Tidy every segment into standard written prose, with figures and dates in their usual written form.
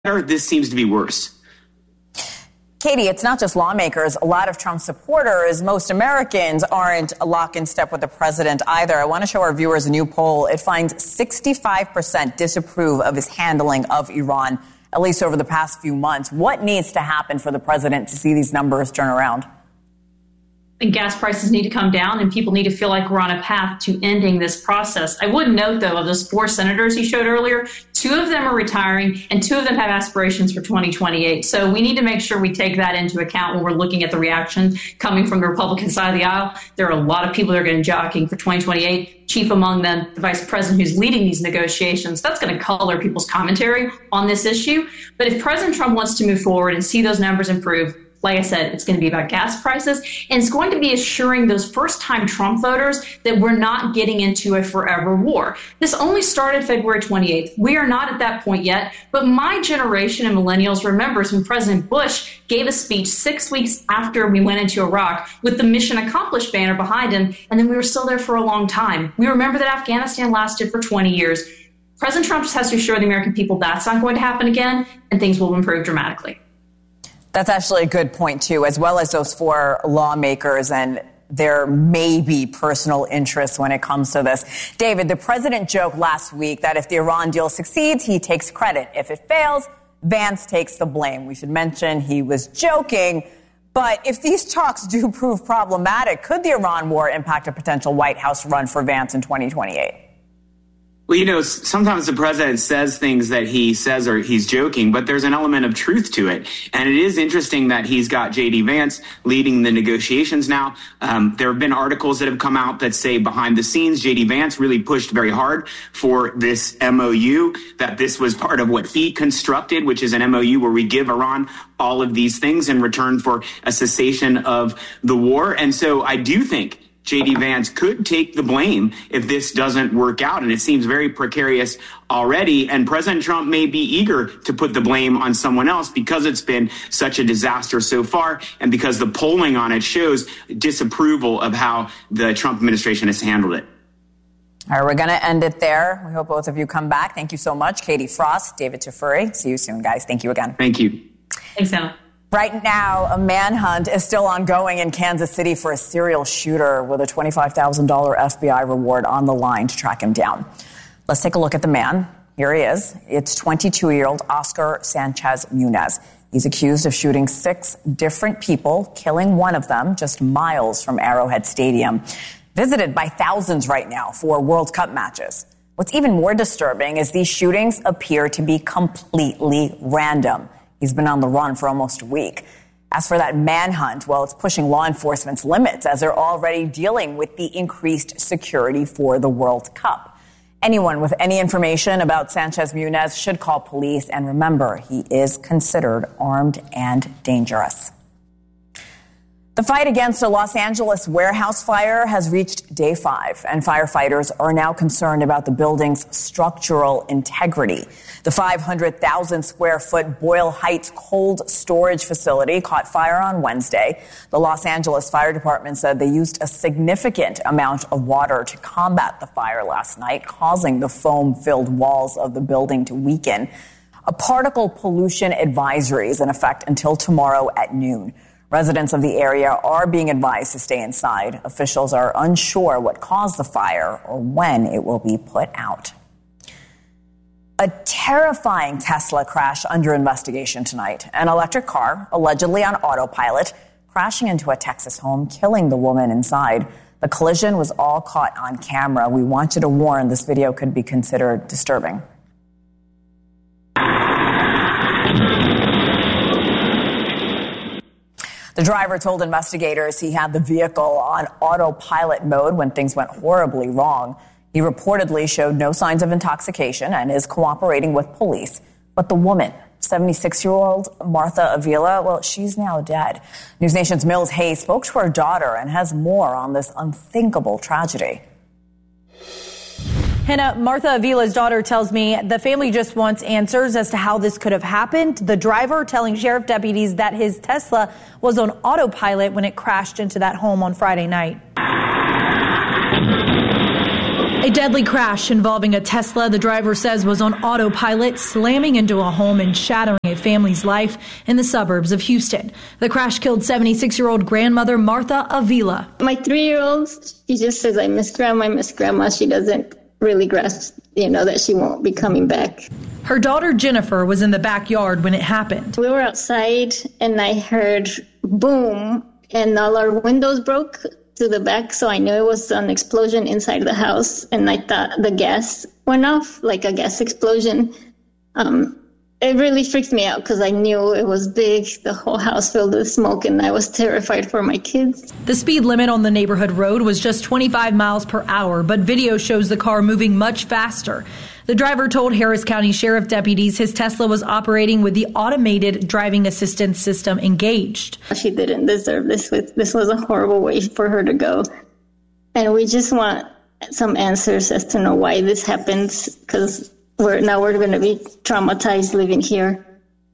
this seems to be worse. Katie, it's not just lawmakers. A lot of Trump supporters, most Americans, aren't lock in step with the president either. I want to show our viewers a new poll. It finds 65% disapprove of his handling of Iran, at least over the past few months. What needs to happen for the president to see these numbers turn around? And gas prices need to come down, and people need to feel like we're on a path to ending this process. I would note, though, of those 4 senators he showed earlier, 2 of them are retiring, and 2 of them have aspirations for 2028. So we need to make sure we take that into account when we're looking at the reaction coming from the Republican side of the aisle. There are a lot of people that are going to jockeying for 2028, chief among them the vice president who's leading these negotiations. That's going to color people's commentary on this issue. But if President Trump wants to move forward and see those numbers improve, like I said, it's going to be about gas prices, and it's going to be assuring those first-time Trump voters that we're not getting into a forever war. This only started February 28th. We are not at that point yet, but my generation and millennials remembers when President Bush gave a speech 6 weeks after we went into Iraq with the Mission Accomplished banner behind him, and then we were still there for a long time. We remember that Afghanistan lasted for 20 years. President Trump just has to assure the American people that's not going to happen again, and things will improve dramatically. That's actually a good point, too, as well as those 4 lawmakers and their maybe personal interests when it comes to this. David, the president joked last week that if the Iran deal succeeds, he takes credit. If it fails, Vance takes the blame. We should mention he was joking. But if these talks do prove problematic, could the Iran war impact a potential White House run for Vance in 2028? Well, sometimes the president says things that he says or he's joking, but there's an element of truth to it. And it is interesting that he's got J.D. Vance leading the negotiations now. There have been articles that have come out that say behind the scenes, J.D. Vance really pushed very hard for this MOU, that this was part of what he constructed, which is an MOU where we give Iran all of these things in return for a cessation of the war. And so I do think J.D. Vance could take the blame if this doesn't work out, and it seems very precarious already. And President Trump may be eager to put the blame on someone else because it's been such a disaster so far, and because the polling on it shows disapproval of how the Trump administration has handled it. All right, we're going to end it there. We hope both of you come back. Thank you so much, Katie Frost, David Tafuri. See you soon, guys. Thank you again. Thank you. Thanks, Emma. Right now, a manhunt is still ongoing in Kansas City for a serial shooter with a $25,000 FBI reward on the line to track him down. Let's take a look at the man. Here he is. It's 22-year-old Oscar Sanchez Munez. He's accused of shooting 6 different people, killing one of them just miles from Arrowhead Stadium, visited by thousands right now for World Cup matches. What's even more disturbing is these shootings appear to be completely random. He's been on the run for almost a week. As for that manhunt, well, it's pushing law enforcement's limits as they're already dealing with the increased security for the World Cup. Anyone with any information about Sanchez Munez should call police. And remember, he is considered armed and dangerous. The fight against a Los Angeles warehouse fire has reached day 5, and firefighters are now concerned about the building's structural integrity. The 500,000 square foot Boyle Heights cold storage facility caught fire on Wednesday. The Los Angeles Fire Department said they used a significant amount of water to combat the fire last night, causing the foam-filled walls of the building to weaken. A particle pollution advisory is in effect until tomorrow at noon. Residents of the area are being advised to stay inside. Officials are unsure what caused the fire or when it will be put out. A terrifying Tesla crash under investigation tonight. An electric car, allegedly on autopilot, crashing into a Texas home, killing the woman inside. The collision was all caught on camera. We wanted to warn this video could be considered disturbing. The driver told investigators he had the vehicle on autopilot mode when things went horribly wrong. He reportedly showed no signs of intoxication and is cooperating with police. But the woman, 76-year-old Martha Avila, well, she's now dead. News Nation's Mills Hayes spoke to her daughter and has more on this unthinkable tragedy. Hannah, Martha Avila's daughter tells me the family just wants answers as to how this could have happened. The driver telling sheriff deputies that his Tesla was on autopilot when it crashed into that home on Friday night. A deadly crash involving a Tesla the driver says was on autopilot, slamming into a home and shattering a family's life in the suburbs of Houston. The crash killed 76-year-old grandmother Martha Avila. My 3-year-old, she just says, I miss Grandma. She doesn't really grasp, that she won't be coming back. Her daughter Jennifer was in the backyard when it happened. We were outside and I heard boom and all our windows broke to the back, so I knew it was an explosion inside the house, and I thought the gas went off, like a gas explosion. It really freaked me out because I knew it was big, the whole house filled with smoke, and I was terrified for my kids. The speed limit on the neighborhood road was just 25 miles per hour, but video shows the car moving much faster. The driver told Harris County Sheriff deputies his Tesla was operating with the automated driving assistance system engaged. She didn't deserve this. This was a horrible way for her to go. And we just want some answers as to know why this happens, because we're going to be traumatized living here.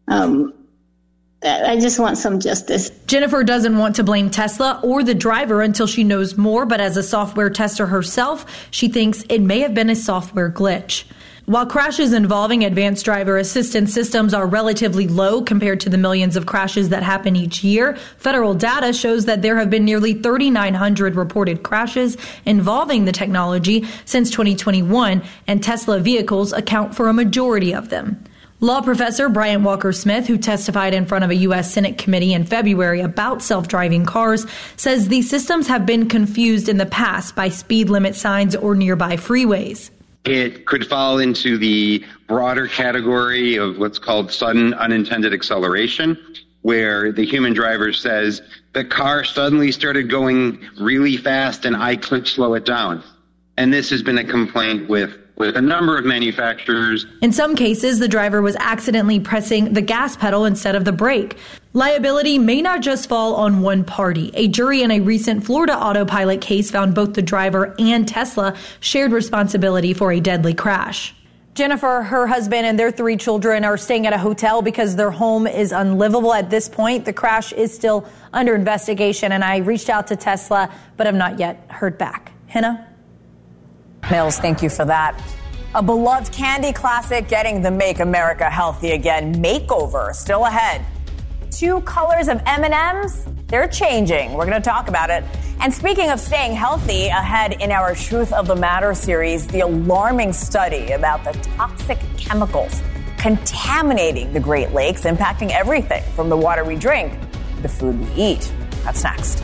I just want some justice. Jennifer doesn't want to blame Tesla or the driver until she knows more, but as a software tester herself, she thinks it may have been a software glitch. While crashes involving advanced driver assistance systems are relatively low compared to the millions of crashes that happen each year, federal data shows that there have been nearly 3,900 reported crashes involving the technology since 2021, and Tesla vehicles account for a majority of them. Law professor Bryant Walker-Smith, who testified in front of a U.S. Senate committee in February about self-driving cars, says these systems have been confused in the past by speed limit signs or nearby freeways. It could fall into the broader category of what's called sudden unintended acceleration, where the human driver says, the car suddenly started going really fast and I couldn't slow it down. And this has been a complaint with a number of manufacturers. In some cases, the driver was accidentally pressing the gas pedal instead of the brake. Liability may not just fall on one party. A jury in a recent Florida autopilot case found both the driver and Tesla shared responsibility for a deadly crash. Jennifer, her husband, and their 3 children are staying at a hotel because their home is unlivable at this point. The crash is still under investigation, and I reached out to Tesla, but have not yet heard back. Hannah? Mills, thank you for that. A beloved candy classic getting the Make America Healthy Again makeover still ahead. 2 colors of M&Ms, they're changing. We're going to talk about it. And speaking of staying healthy, ahead in our Truth of the Matter series, the alarming study about the toxic chemicals contaminating the Great Lakes, impacting everything from the water we drink to the food we eat. That's next.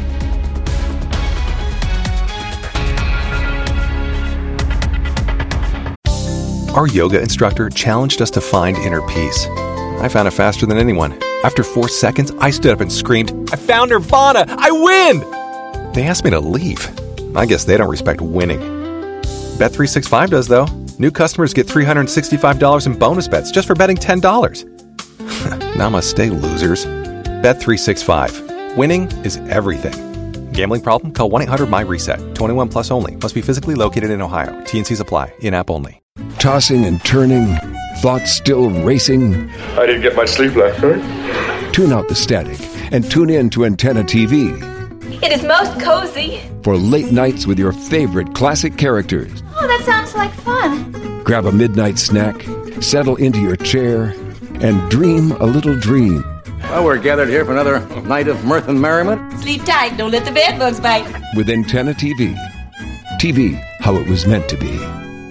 Our yoga instructor challenged us to find inner peace. I found it faster than anyone. After 4 seconds, I stood up and screamed, I found Nirvana! I win! They asked me to leave. I guess they don't respect winning. Bet365 does, though. New customers get $365 in bonus bets just for betting $10. Namaste, losers. Bet365. Winning is everything. Gambling problem? Call 1-800-MY-RESET. 21 plus only. Must be physically located in Ohio. T&Cs apply. In-app only. Tossing and turning, thoughts still racing. I didn't get much sleep last night. Tune out the static and tune in to Antenna TV. It is most cozy. For late nights with your favorite classic characters. Oh, that sounds like fun. Grab a midnight snack, settle into your chair, and dream a little dream. Well, we're gathered here for another night of mirth and merriment. Sleep tight, don't let the bed bugs bite. With Antenna TV. TV, how it was meant to be.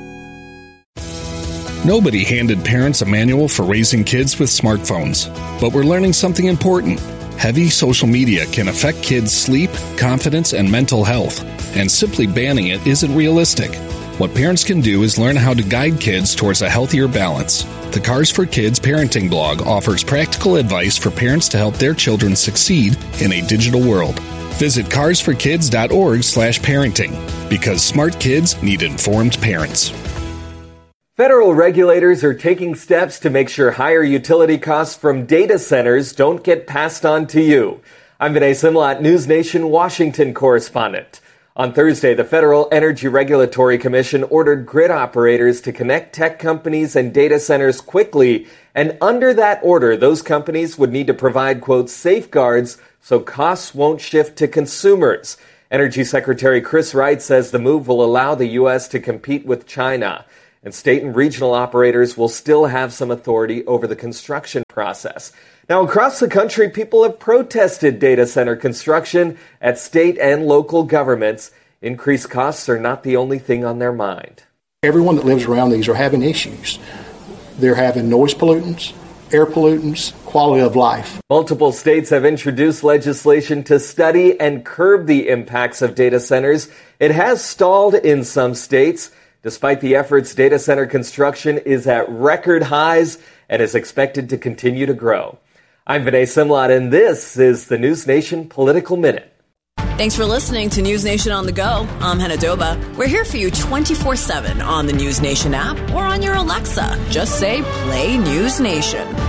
Nobody handed parents a manual for raising kids with smartphones. But we're learning something important. Heavy social media can affect kids' sleep, confidence, and mental health. And simply banning it isn't realistic. What parents can do is learn how to guide kids towards a healthier balance. The Cars for Kids parenting blog offers practical advice for parents to help their children succeed in a digital world. Visit carsforkids.org/parenting, because smart kids need informed parents. Federal regulators are taking steps to make sure higher utility costs from data centers don't get passed on to you. I'm Vinay Simlat, News Nation Washington correspondent. On Thursday, the Federal Energy Regulatory Commission ordered grid operators to connect tech companies and data centers quickly, and under that order, those companies would need to provide, quote, safeguards so costs won't shift to consumers. Energy Secretary Chris Wright says the move will allow the U.S. to compete with China, and state and regional operators will still have some authority over the construction process. Now, across the country, people have protested data center construction at state and local governments. Increased costs are not the only thing on their mind. Everyone that lives around these are having issues. They're having noise pollutants, air pollutants, quality of life. Multiple states have introduced legislation to study and curb the impacts of data centers. It has stalled in some states. Despite the efforts, data center construction is at record highs and is expected to continue to grow. I'm Vinay Simlot, and this is the News Nation Political Minute. Thanks for listening to News Nation on the Go. I'm Hannah Doba. We're here for you 24/7 on the News Nation app or on your Alexa. Just say, play News Nation.